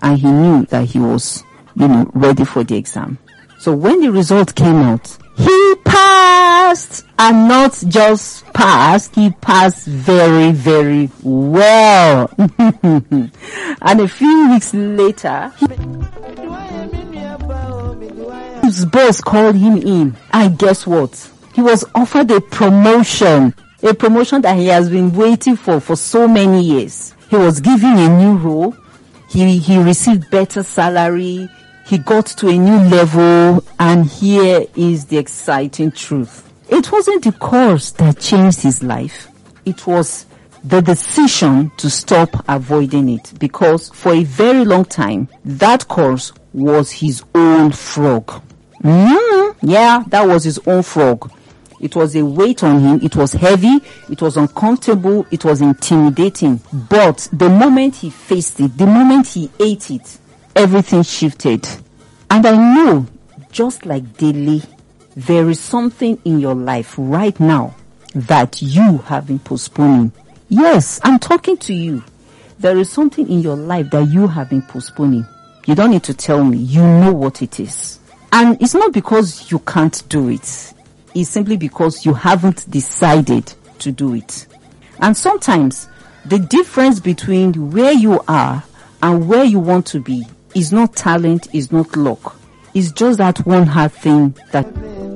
and he knew that he was, ready for the exam. So when the result came out, he passed, and not just passed, he passed very, very well. And a few weeks later, his boss called him in, and guess what? He was offered a promotion that he has been waiting for so many years. He was given a new role. He received better salary. He got to a new level, and here is the exciting truth. It wasn't the course that changed his life. It was the decision to stop avoiding it, because for a very long time, that course was his own frog. Yeah, that was his own frog. It was a weight on him. It was heavy. It was uncomfortable. It was intimidating. But the moment he faced it, the moment he ate it, everything shifted. And I know, just like Dele, there is something in your life right now that you have been postponing. Yes, I'm talking to you. There is something in your life that you have been postponing. You don't need to tell me. You know what it is. And it's not because you can't do it. It's simply because you haven't decided to do it. And sometimes the difference between where you are and where you want to be is not talent, is not luck. It's just that one hard thing that